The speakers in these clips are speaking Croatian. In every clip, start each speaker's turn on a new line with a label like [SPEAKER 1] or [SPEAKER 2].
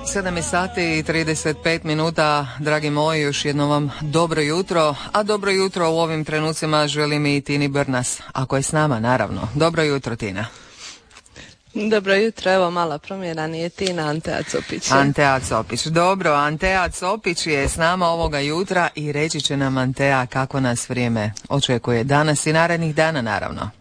[SPEAKER 1] 7 sati i 35 minuta, dragi moji, još jedno vam dobro jutro, a dobro jutro u ovim trenucima želim i Tini Brnas, ako je s nama, naravno. Dobro jutro, Tina.
[SPEAKER 2] Dobro jutro, evo mala promjena, nije Tina, Antea Copić.
[SPEAKER 1] Antea Copić, dobro, Antea Copić je s nama ovoga jutra i reći će nam, Antea, kako nas vrijeme očekuje danas i narednih dana, naravno.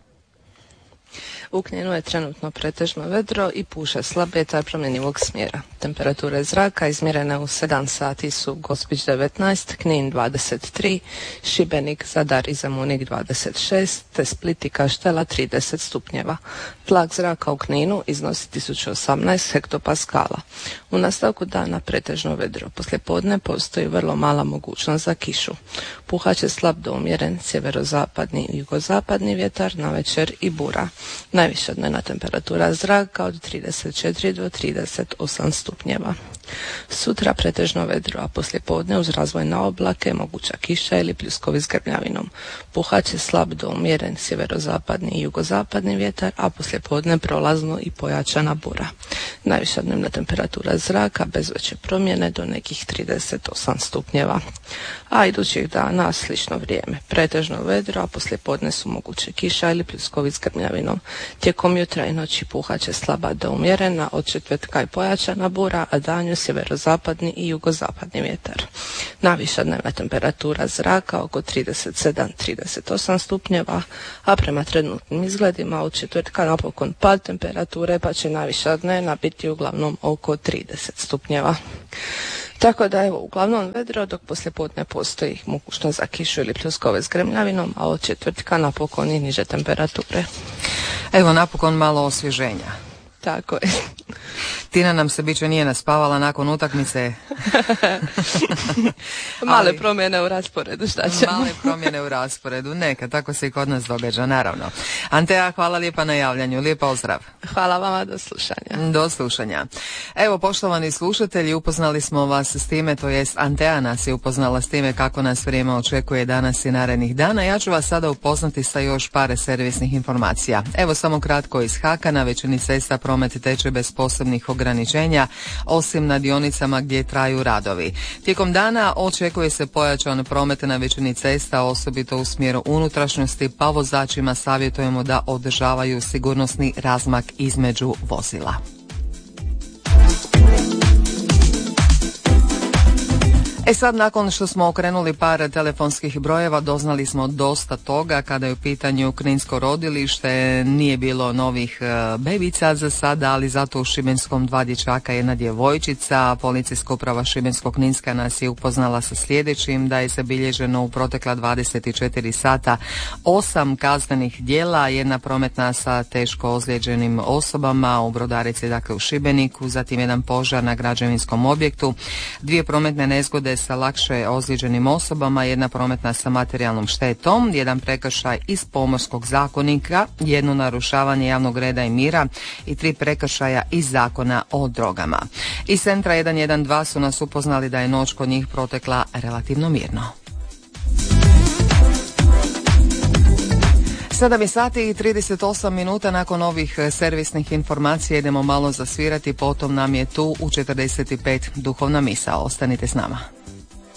[SPEAKER 2] U Kninu je trenutno pretežno vedro i puše slab vjetar promjenjivog smjera. Temperature zraka izmjerene u 7 sati su Gospić 19, Knin 23, Šibenik, Zadar i Zemunik 26, te Split i Kaštela 30 stupnjeva. Tlak zraka u Kninu iznosi 1018 hektopaskala. U nastavku dana pretežno vedro. Poslijepodne postoji vrlo mala mogućnost za kišu. Puhaće slab do umjeren sjeverozapadni i jugozapadni vjetar, navečer i bura. Najviša dnevna temperatura zraka od 34 do 38 stupnjeva. Sutra pretežno vedro, a poslijepodne uz razvojne oblake moguća kiša ili pljuskovi s grmljavinom. Puhaće slab do umjeren sjeverozapadni i jugozapadni vjetar, a poslijepodne prolazno i pojačana bura. Najviša dnevna temperatura zraka bez veće promjene do nekih 38 stupnjeva. A idućih dana slično vrijeme. Pretežno vedro, a poslijepodne su moguće kiša ili pljuskovi s grmljavinom. Tijekom jutra i noći puhaće slaba do umjerena, od četvrtka i pojačana bura, a danju sjeverozapadni i jugozapadni vjetar. Najviša dnevna temperatura zraka oko 37-38 stupnjeva, a prema trenutnim izgledima od četvrtka napokon pad temperature, pa će najviša dnevna biti uglavnom oko 30 stupnjeva. Tako da evo, uglavnom vedro, dok poslijepodne postoji mogućnost za kišu ili pljuskove s grmljavinom, a od četvrtka napokon i niže temperature.
[SPEAKER 1] Evo, napokon malo osvježenja.
[SPEAKER 2] Tako je.
[SPEAKER 1] Tina nam se biće nije naspavala nakon utakmice.
[SPEAKER 2] Male promjene u rasporedu, šta ćemo?
[SPEAKER 1] Male promjene u rasporedu, neka, tako se i kod nas događa, naravno. Antea, hvala lijepa na javljanju, lijep pozdrav.
[SPEAKER 2] Hvala vama, do slušanja.
[SPEAKER 1] Do slušanja. Evo, poštovani slušatelji, upoznali smo vas s time, to jest Antea nas je upoznala s time kako nas vrijeme očekuje danas i narednih dana. Ja ću vas sada upoznati sa još par servisnih informacija. Evo, samo kratko iz Haka, na većini cesta promet teče bez posebnih ograničenja, osim na dionicama gdje traju radovi. Tijekom dana očekuje se pojačan promet na većini cesta, osobito u smjeru unutrašnjosti, pa vozačima savjetujemo da održavaju sigurnosni razmak između vozila. Sad, nakon što smo okrenuli par telefonskih brojeva, doznali smo dosta toga. Kada je u pitanju kninsko rodilište, nije bilo novih bebica za sada, ali zato u Šibenskom 2 dječaka, 1 djevojčica. Policijska uprava Šibensko-kninska nas je upoznala sa sljedećim, da je zabilježeno u protekla 24 sata 8 kaznenih djela, 1 prometna sa teško ozlijeđenim osobama u Brodarici, dakle u Šibeniku, zatim 1 požar na građevinskom objektu, 2 prometne nezgode sa lakše ozlijeđenim osobama, 1 prometna sa materijalnom štetom, 1 prekršaj iz Pomorskog zakonika, 1 narušavanje javnog reda i mira i 3 prekršaja iz Zakona o drogama. Iz centra 112 su nas upoznali da je noć kod njih protekla relativno mirno. 7 sati i 38 minuta nakon ovih servisnih informacija idemo malo zasvirati, potom nam je tu u 45 duhovna misa. Ostanite s nama.